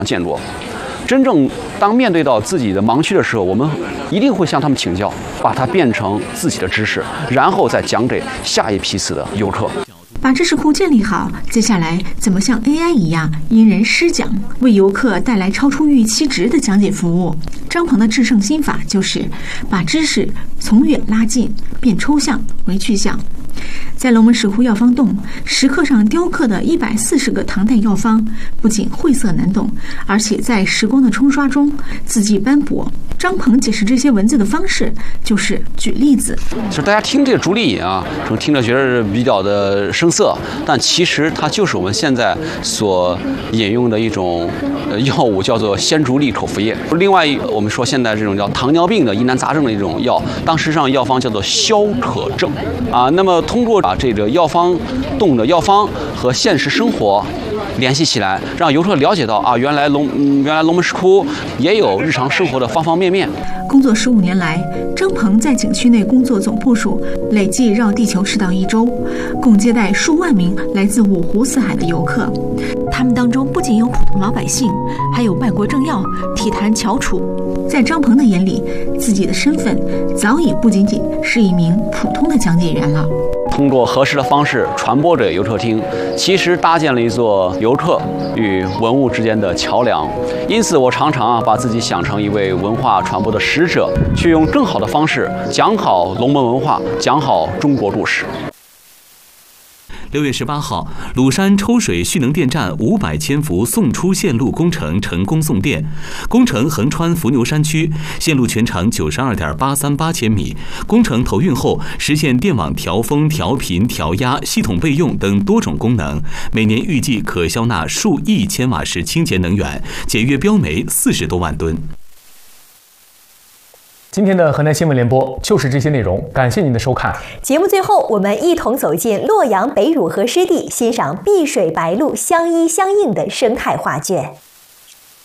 见过。真正当面对到自己的盲区的时候，我们一定会向他们请教，把它变成自己的知识，然后再讲给下一批次的游客。 把知识库建立好，接下来怎么像 AI 一样因人施讲，为游客带来超出预期值的讲解服务？张鹏的制胜心法就是把知识从远拉近，变抽象为具象。在龙门石窟药方洞，石刻上雕刻的140个唐代药方，不仅晦涩难懂，而且在时光的冲刷中字迹斑驳。张鹏解释这些文字的方式就是举例子。 其实大家听这个竹立饮啊，可能听着觉得比较的生涩，但其实它就是我们现在所饮用的一种药物，叫做鲜竹立口服液。另外，我们说现在这种叫糖尿病的疑难杂症的一种药，当时上药方叫做消渴症啊。那么通过把这个药方洞的药方和现实生活联系起来，让游客了解到啊，原来龙门石窟也有日常生活的方方面面。 工作15年来，张鹏在景区内工作总步数累计绕地球赤道1周，共接待数万名来自五湖四海的游客。他们当中不仅有普通老百姓，还有外国政要、体坛翘楚。在张鹏的眼里，自己的身份早已不仅仅是一名普通的讲解员了。 通过合适的方式传播给游客听，其实搭建了一座游客与文物之间的桥梁。因此，我常常把自己想成一位文化传播的使者，去用更好的方式讲好龙门文化，讲好中国故事。 6月18号，鲁山抽水蓄能电站500千伏送出线路工程成功送电，工程横穿伏牛山区，线路全长92.838千米。工程投运后，实现电网调峰、调频、调压、系统备用等多种功能，每年预计可消纳数亿千瓦时清洁能源，节约标煤40多万吨。 今天的河南新闻联播就是这些内容，感谢您的收看。 节目最后，我们一同走进洛阳北汝河湿地，欣赏碧水白鹭相依相映的生态画卷。